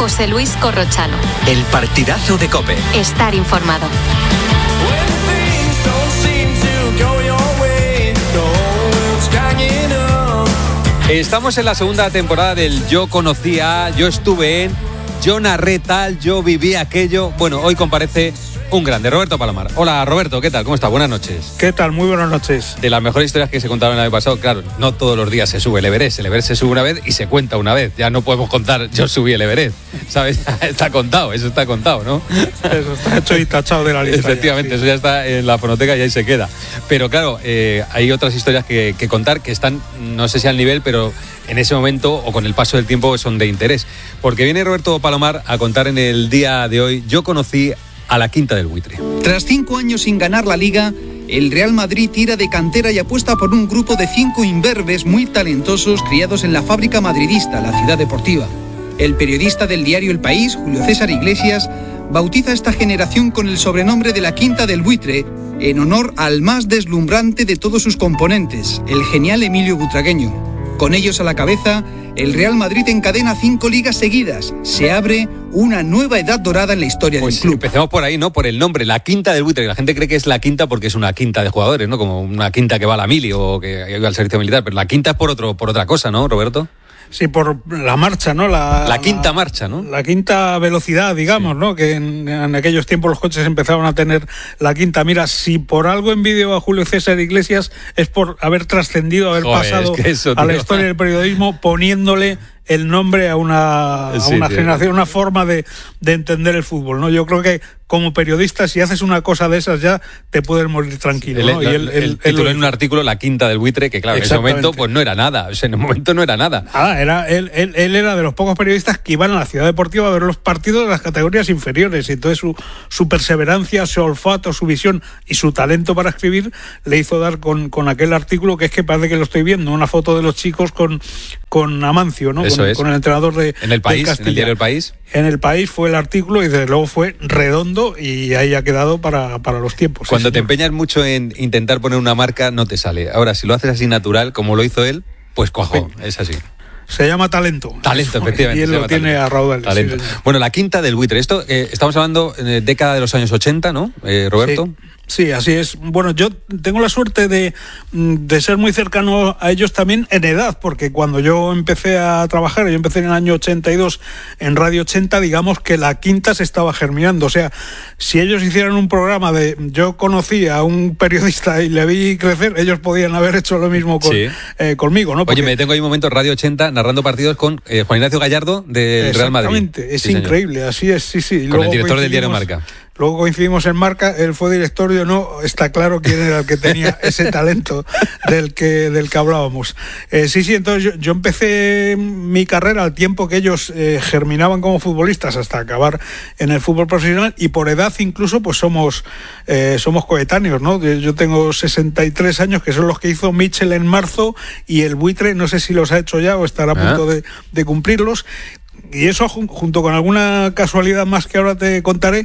José Luis Corrochano. El partidazo de COPE. Estar informado. Estamos en la segunda temporada del Yo Conocía, Yo Estuve en, Yo Narré Tal, Yo Viví Aquello. Bueno, hoy comparece un grande, Roberto Palomar. Hola Roberto, ¿qué tal? ¿Cómo estás? Buenas noches. ¿Qué tal? Muy buenas noches. De las mejores historias que se contaron el año pasado, claro, no todos los días se sube el Everest se sube una vez y se cuenta una vez. Ya no podemos contar yo subí el Everest, ¿sabes? Está contado, ¿no? Eso está hecho y tachado de la lista. Efectivamente, ya, sí. Eso ya está en la fonoteca y ahí se queda. Pero claro, hay otras historias que contar que están, no sé si al nivel, pero en ese momento o con el paso del tiempo son de interés. Porque viene Roberto Palomar a contar en el día de hoy, Yo conocí a la Quinta del Buitre. Tras 5 años sin ganar la Liga, el Real Madrid tira de cantera y apuesta por un grupo de 5 imberbes muy talentosos criados en la fábrica madridista, la Ciudad Deportiva. El periodista del diario El País, Julio César Iglesias, bautiza esta generación con el sobrenombre de la Quinta del Buitre, en honor al más deslumbrante de todos sus componentes, el genial Emilio Butragueño. Con ellos a la cabeza, el Real Madrid encadena 5 ligas seguidas. Se abre una nueva edad dorada en la historia del club. Empecemos por ahí, ¿no? Por el nombre, la Quinta del Buitre. La gente cree que es la quinta porque es una quinta de jugadores, ¿no? Como una quinta que va a la mili o que va al servicio militar. Pero la quinta es por otra cosa, ¿no, Roberto? Sí, por la marcha, ¿no? La quinta marcha, ¿no? La quinta velocidad, digamos, sí. ¿No? Que en aquellos tiempos los coches empezaron a tener la quinta. Mira, si por algo envidio a Julio César Iglesias es por haber trascendido, pasado a la historia del periodismo poniéndole el nombre a una generación, una forma de entender el fútbol, ¿no? Yo creo que como periodista, si haces una cosa de esas ya te puedes morir tranquilo, ¿no? Él tituló en un artículo La Quinta del Buitre, que claro, en ese momento pues no era nada, o sea, en el momento no era nada. Él era de los pocos periodistas que iban a la Ciudad Deportiva a ver los partidos de las categorías inferiores, y entonces su perseverancia, su olfato, su visión y su talento para escribir le hizo dar con aquel artículo, que es que parece que lo estoy viendo, una foto de los chicos con Amancio, ¿no? Con el entrenador de En El País, en el diario El País. En El País fue el artículo y desde luego fue redondo y ahí ha quedado para los tiempos. Cuando sí, te empeñas mucho en intentar poner una marca, no te sale. Ahora, si lo haces así natural, como lo hizo él, pues cuajo, es así. Se llama talento. Talento, efectivamente. Y él lo tiene a raudales. Talento. Sí, bueno, la Quinta del Buitre. Esto, estamos hablando década de los años 80, ¿no, Roberto? Sí, así es. Bueno, yo tengo la suerte de ser muy cercano a ellos también en edad, porque cuando yo empecé a trabajar, yo empecé en el año 82 en Radio 80, digamos que la Quinta se estaba germinando. O sea, si ellos hicieran un programa de yo conocí a un periodista y le vi crecer, ellos podían haber hecho lo mismo conmigo, ¿no? Porque... Oye, me detengo ahí un momento, Radio 80, narrando partidos con Juan Ignacio Gallardo del Real Madrid. Exactamente, es increíble, señor. Así es, sí. Con el director del diario Marca. Luego coincidimos en Marca, él fue director, yo no, está claro quién era el que tenía ese talento del que hablábamos. Sí, entonces yo empecé mi carrera al tiempo que ellos germinaban como futbolistas hasta acabar en el fútbol profesional, y por edad incluso pues somos coetáneos, ¿no? Yo tengo 63 años, que son los que hizo Mitchell en marzo, y el Buitre, no sé si los ha hecho ya o estará a punto de cumplirlos, y eso junto con alguna casualidad más que ahora te contaré,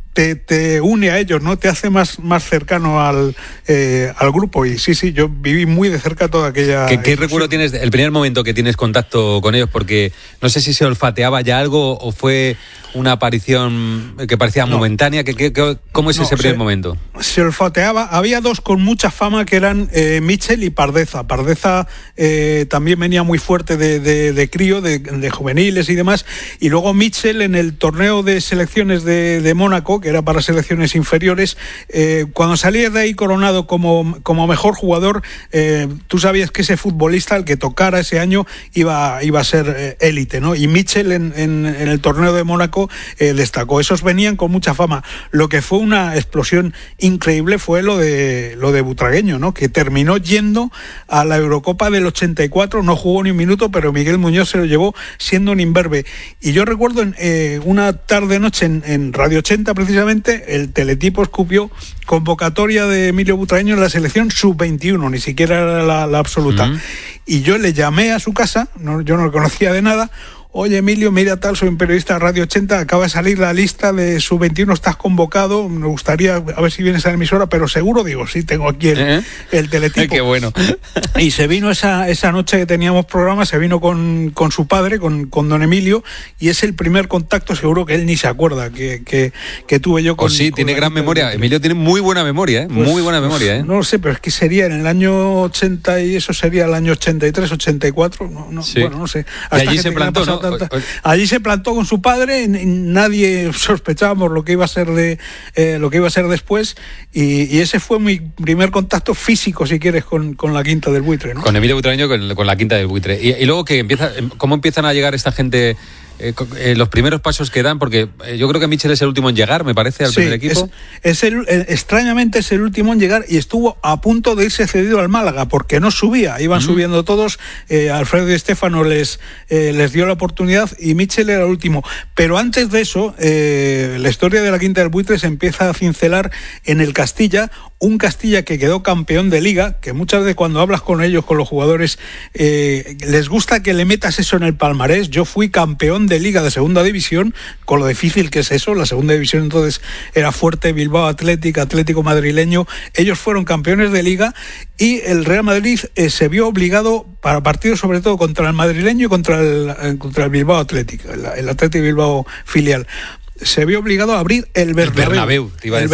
te une a ellos, ¿no? Te hace más cercano al grupo. Y sí, yo viví muy de cerca toda aquella... ¿Qué recuerdo tienes el primer momento que tienes contacto con ellos? Porque no sé si se olfateaba ya algo o fue una aparición que parecía momentánea. ¿Cómo es ese primer momento? Se olfateaba. Había dos con mucha fama que eran Mitchell y Pardeza. Pardeza también venía muy fuerte de crío, de juveniles y demás. Y luego Mitchell en el torneo de selecciones de Mónaco, que era para selecciones inferiores, cuando salías de ahí coronado como mejor jugador, tú sabías que ese futbolista, el que tocara ese año, iba a ser élite, ¿no? Y Mitchell en el torneo de Mónaco destacó. Esos venían con mucha fama. Lo que fue una explosión increíble fue lo de Butragueño, ¿no? Que terminó yendo a la Eurocopa del 84, no jugó ni un minuto, pero Miguel Muñoz se lo llevó siendo un imberbe. Y yo recuerdo una tarde-noche en Radio 80, precisamente, el teletipo escupió convocatoria de Emilio Butragueño en la selección sub-21, ni siquiera era la absoluta. Y yo le llamé a su casa, yo no lo conocía de nada. oye Emilio, mira tal, soy un periodista de Radio 80, acaba de salir la lista de Sub-21, estás convocado, me gustaría a ver si vienes a la emisora, pero seguro, digo, sí, tengo aquí el teletipo. Qué bueno. Y se vino esa noche que teníamos programa, se vino con su padre, con don Emilio, y es el primer contacto, seguro que él ni se acuerda, que tuve yo con... Sí, con tiene gran memoria. Emilio tiene muy buena memoria, ¿eh? Pues, muy buena memoria, ¿eh? No lo sé, pero es que sería en el año 80 y eso sería el año 83, 84, sí. Bueno, no sé. Y allí se plantó, ¿no? Allí se plantó con su padre, nadie sospechábamos lo que iba a ser después, y ese fue mi primer contacto físico, si quieres, con la Quinta del Buitre, ¿no? Con Emilio Butragueño, con la Quinta del Buitre. Y luego ¿cómo empiezan a llegar esta gente? Los primeros pasos que dan, porque yo creo que Mitchell es el último en llegar, me parece, al primer equipo. Extrañamente es el último en llegar, y estuvo a punto de irse cedido al Málaga, porque no subía, iban subiendo todos. Alfredo Di Stéfano les dio la oportunidad y Mitchell era el último. Pero antes de eso, la historia de la Quinta del Buitre se empieza a cincelar en el Castilla, un Castilla que quedó campeón de Liga, que muchas veces cuando hablas con ellos, con los jugadores, les gusta que le metas eso en el palmarés. Yo fui campeón de Liga de Segunda División, con lo difícil que es eso. La Segunda División entonces era fuerte, Bilbao Athletic, Atlético Madrileño. Ellos fueron campeones de Liga, y el Real Madrid se vio obligado, para partidos sobre todo contra el madrileño y contra el Bilbao Athletic, el Athletic Bilbao filial, se vio obligado a abrir el Bernabéu,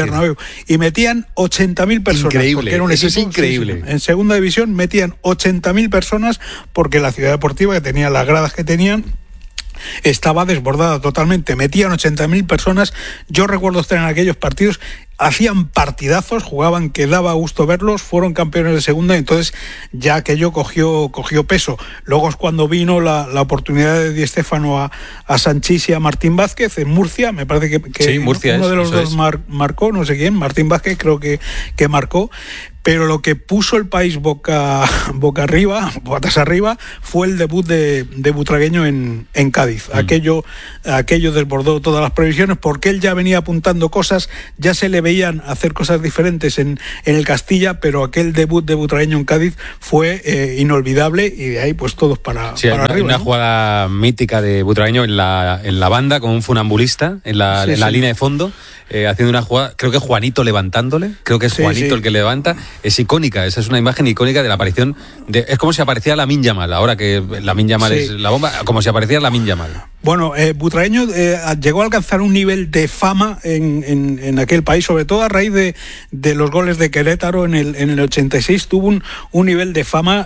y metían 80.000 personas. Increíble, era un eso equipo, es increíble. Sí. En Segunda División metían 80.000 personas, porque la ciudad deportiva, que tenía las gradas que tenían, estaba desbordada totalmente, metían 80.000 personas. Yo recuerdo estar en aquellos partidos, hacían partidazos, jugaban que daba gusto verlos, fueron campeones de segunda, y entonces ya aquello cogió peso. Luego es cuando vino la oportunidad de Di Stéfano a Sanchís y a Martín Vázquez en Murcia, me parece que sí, Murcia uno de los dos marcó, no sé quién, Martín Vázquez creo que marcó. Pero lo que puso el país boca arriba, patas arriba, fue el debut de Butragueño en Cádiz. Aquello desbordó todas las previsiones, porque él ya venía apuntando cosas, ya se le veían hacer cosas diferentes en el Castilla, pero aquel debut de Butragueño en Cádiz fue inolvidable, y de ahí pues todos para arriba. Una jugada mítica de Butragueño en la banda, con un funambulista en la línea de fondo, haciendo una jugada, creo que Juanito levantándole, el que levanta. Es icónica, esa es una imagen icónica de la aparición es como si aparecía Lamine Yamal, ahora que Lamine Yamal es la bomba, como si apareciera Lamine Yamal. Bueno, Butragueño llegó a alcanzar un nivel de fama en aquel país, sobre todo a raíz de los goles de Querétaro en el 86. Tuvo un nivel de fama,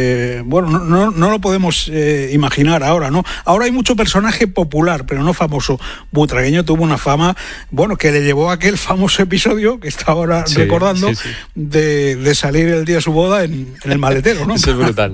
no lo podemos imaginar ahora, ¿no? Ahora hay mucho personaje popular, pero no famoso. Butragueño tuvo una fama, que le llevó a aquel famoso episodio que está ahora recordando, de salir el día de su boda en el maletero, ¿no? Eso es brutal,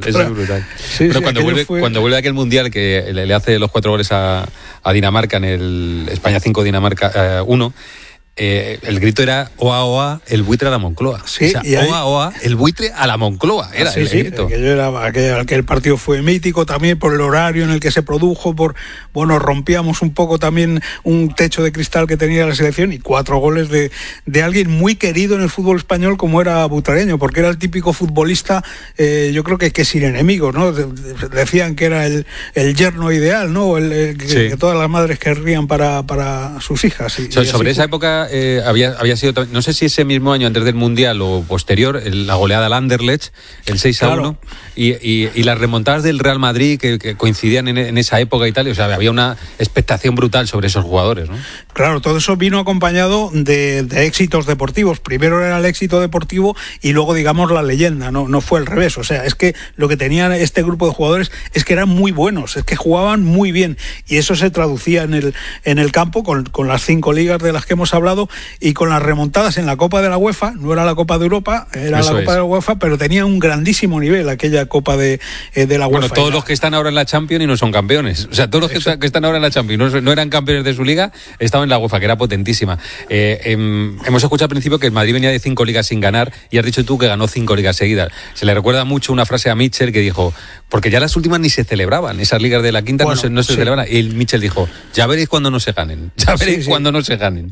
cuando vuelve aquel mundial que le hace los 4 goles a Dinamarca en el España 5 Dinamarca 1, el grito era "Oa, oa, el buitre a la Moncloa". Sí, oa, oa, el buitre a la Moncloa. Era el grito. Aquel partido fue mítico también por el horario en el que se produjo, rompíamos un poco también un techo de cristal que tenía la selección, y 4 goles de alguien muy querido en el fútbol español como era Butragueño, porque era el típico futbolista, yo creo que sin enemigos, ¿no? Decían que era el yerno ideal, ¿no? Que todas las madres querrían para sus hijas. Sobre esa época había sido, no sé si ese mismo año antes del Mundial o posterior, la goleada al Anderlecht, el 6-1, y las remontadas del Real Madrid que coincidían en esa época y tal, o sea, había una expectación brutal sobre esos jugadores, ¿no? Claro, todo eso vino acompañado de éxitos deportivos. Primero era el éxito deportivo y luego, digamos, la leyenda, no fue al revés. O sea, es que lo que tenía este grupo de jugadores es que eran muy buenos, es que jugaban muy bien, y eso se traducía en el campo con las 5 ligas de las que hemos hablado, y con las remontadas en la Copa de la UEFA. No era la Copa de Europa, era eso, la Copa de la UEFA, pero tenía un grandísimo nivel aquella Copa de la UEFA. Todos los que están ahora en la Champions y no son campeones, o sea, todos los que están ahora en la Champions no eran campeones de su liga, estaban en la UEFA, que era potentísima. Hemos escuchado al principio que el Madrid venía de 5 ligas sin ganar, y has dicho tú que ganó 5 ligas seguidas. Se le recuerda mucho una frase a Mitchell que dijo, porque ya las últimas ni se celebraban, esas ligas de la quinta no se celebraban, y el Mitchell dijo, ya veréis cuando no se ganen, cuando no se ganen. Yo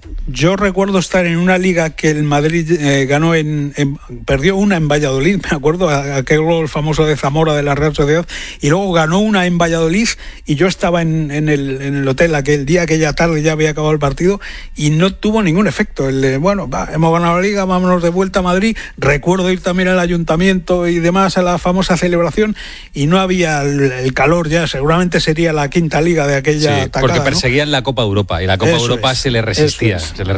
yo recuerdo estar en una liga que el Madrid ganó perdió una en Valladolid, me acuerdo, aquel gol famoso de Zamora de la Real Sociedad, y luego ganó una en Valladolid, y yo estaba en el hotel aquel día, aquella tarde, ya había acabado el partido, y no tuvo ningún efecto. Hemos ganado la liga, vámonos de vuelta a Madrid. Recuerdo ir también al ayuntamiento y demás a la famosa celebración, y no había el calor ya, seguramente sería la quinta liga de aquella tacada, porque perseguían la Copa de Europa, y la Copa de Europa se le resistía.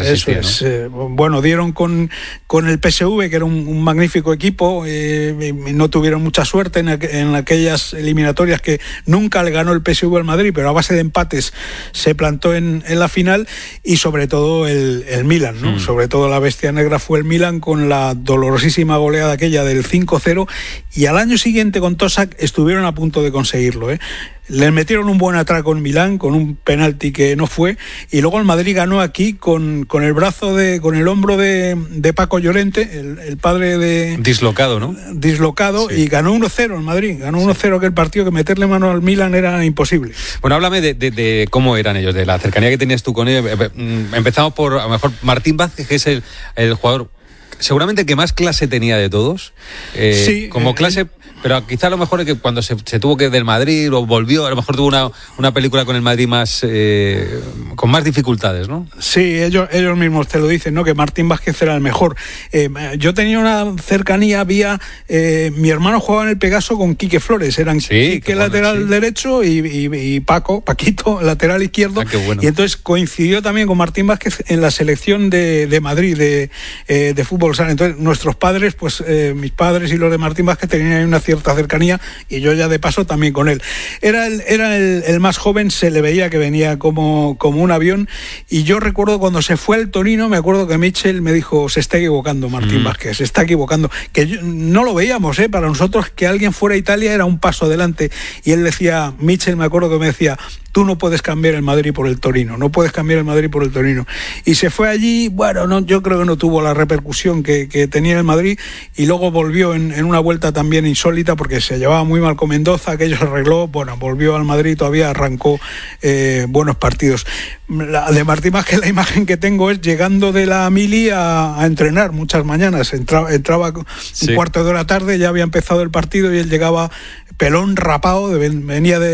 Bueno, dieron con el PSV, que era un magnífico equipo, no tuvieron mucha suerte en aquellas eliminatorias que nunca le ganó el PSV al Madrid, pero a base de empates se plantó en la final, y sobre todo el Milan, ¿no? Sobre todo la bestia negra fue el Milan, con la dolorosísima goleada aquella del 5-0, y al año siguiente con Tosak estuvieron a punto de conseguirlo, Les metieron un buen atraco en Milán con un penalti que no fue, y luego el Madrid ganó aquí con el hombro de Paco Llorente, el padre de... Dislocado, ¿no? Dislocado, sí. Y ganó 1-0 el Madrid, ganó 1-0 aquel partido, que meterle mano al Milán era imposible. Bueno, háblame de cómo eran ellos, de la cercanía que tenías tú con ellos. Empezamos por, a lo mejor, Martín Vázquez, que es el jugador seguramente que más clase tenía de todos. Sí. Como clase... Pero quizá a lo mejor es que cuando se tuvo que ir del Madrid o volvió, a lo mejor tuvo una película con el Madrid más con más dificultades, ¿no? Sí, ellos mismos te lo dicen, ¿no? Que Martín Vázquez era el mejor. Yo tenía una cercanía, mi hermano jugaba en el Pegaso con Quique Flores, eran Quique lateral derecho y Paquito lateral izquierdo. Qué bueno. Y entonces coincidió también con Martín Vázquez en la selección de Madrid de fútbol sala. Entonces nuestros padres, pues mis padres y los de Martín Vázquez tenían una cierta cercanía, y yo ya de paso también con él. Era el más joven, se le veía que venía como un avión, y yo recuerdo cuando se fue al Torino, me acuerdo que Mitchell me dijo: se está equivocando Martín Vázquez, se está equivocando, que no lo veíamos, para nosotros que alguien fuera a Italia era un paso adelante, y él decía, Mitchell me acuerdo que me decía: tú no puedes cambiar el Madrid por el Torino, no puedes cambiar el Madrid por el Torino. Y se fue allí, yo creo que no tuvo la repercusión que tenía el Madrid, y luego volvió en una vuelta también insólita, porque se llevaba muy mal con Mendoza, aquello se arregló, volvió al Madrid, todavía arrancó buenos partidos. De Martín Vázquez, la imagen que tengo es llegando de la mili a entrenar muchas mañanas, entraba un cuarto de hora tarde, ya había empezado el partido, y él llegaba pelón, rapado, venía de